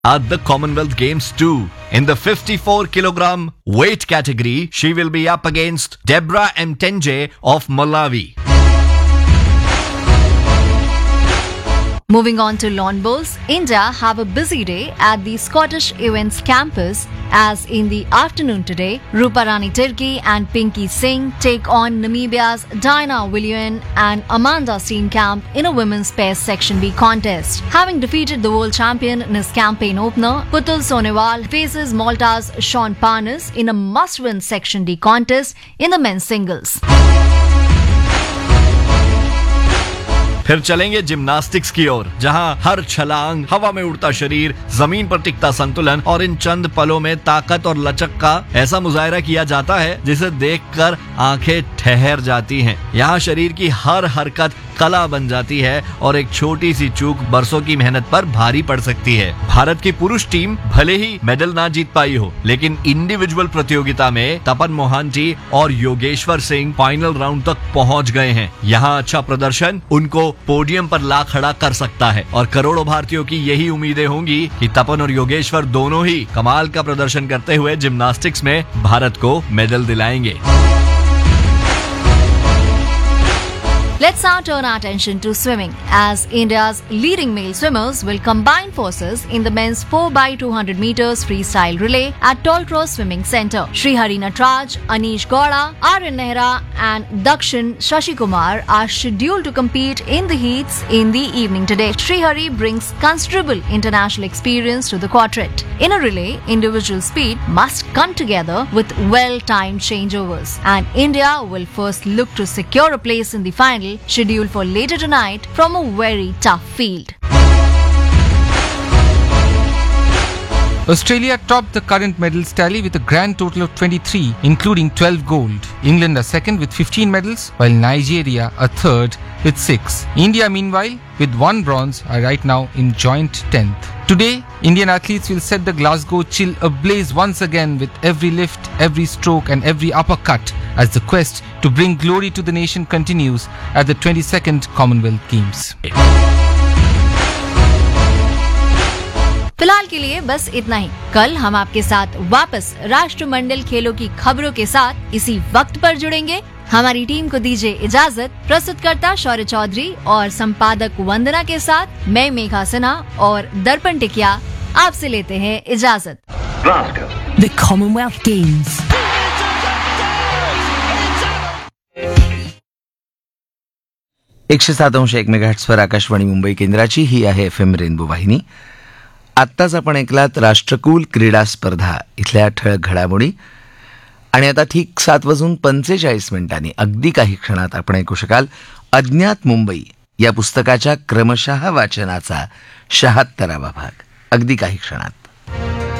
at the Commonwealth Games too. In the 54 kilogram weight category, she will be up against Deborah Mtenje of Malawi. Moving on to lawn bowls, India have a busy day at the Scottish Events campus as in the afternoon today, Ruparani Tirki and Pinky Singh take on Namibia's Dinah Willian and Amanda Steenkamp in a women's pairs Section B contest. Having defeated the world champion in his campaign opener, Putul Sonewal faces Malta's Sean Parnas in a must-win Section D contest in the men's singles. फिर चलेंगे gymnastics की ओर, जहां हर छलांग, हवा में उड़ता शरीर, जमीन पर टिकता संतुलन और इन चंद पलों में ताकत और लचक का ऐसा मुजाहरा किया जाता है जिसे देखकर आंखें ठहर जाती हैं। यहाँ शरीर की हर हरकत कला बन जाती है और एक छोटी सी चूक बरसों की मेहनत पर भारी पड़ सकती है। भारत की पुरुष टीम भले ही मेडल ना जीत पाई हो, लेकिन इंडिविजुअल प्रतियोगिता में तपन मोहंती और योगेश्वर सिंह फाइनल राउंड तक पहुंच गए हैं। यहाँ अच्छा प्रदर्शन उनको पोडियम पर ला खड़ा कर सकता है और करोड़ों भारतीयों की यही उम्मीदें होंगी कि तपन और योगेश्वर दोनों ही कमाल का प्रदर्शन करते हुए जिम्नास्टिक्स में भारत को मेडल दिलाएंगे। Let's now turn our attention to swimming, as India's leading male swimmers will combine forces in the men's 4x200 meters freestyle relay at Tollcross Swimming Centre. Srihari Natraj, Anish Gowda, Aryan Nehra and Dakshin Shashikumar are scheduled to compete in the heats in the evening today. Srihari brings considerable international experience to the quartet. In a relay, individual speed must come together with well-timed changeovers, and India will first look to secure a place in the final scheduled for later tonight from a very tough field. Australia topped the current medals tally with a grand total of 23, including 12 gold. England are second with 15 medals, while Nigeria are third with 6. India, meanwhile, with 1 bronze, are right now in joint 10th. Today, Indian athletes will set the Glasgow chill ablaze once again with every lift, every stroke and every uppercut as the quest to bring glory to the nation continues at the 22nd Commonwealth Games. फिलहाल के लिए बस इतना ही। कल हम आपके साथ वापस राष्ट्रमंडल खेलों की खबरों के साथ इसी वक्त पर जुड़ेंगे। हमारी टीम को दीजिए इजाजत। प्रस्तुतकर्ता शौर्य चौधरी और संपादक वंदना के साथ मैं मेघा सिन्हा और दर्पण टिकिया आपसे लेते हैं इजाजत। The Commonwealth Games. 107.1 मेगाहर्ट्झवर Akashvani Mumbai केंद्राची ही आहे FM रेनबो वाहिनी. आत्ताच आपण ऐकलात राष्ट्रकुल क्रीडा स्पर्धा इथल्या ठळक घडामोडी आणि आता ठीक 7:45 अगदी काही क्षणात आपण ऐकू शकाल अज्ञात मुंबई या पुस्तकाच्या क्रमशः वाचनाचा 76वा भाग. अगदी काही क्षणात.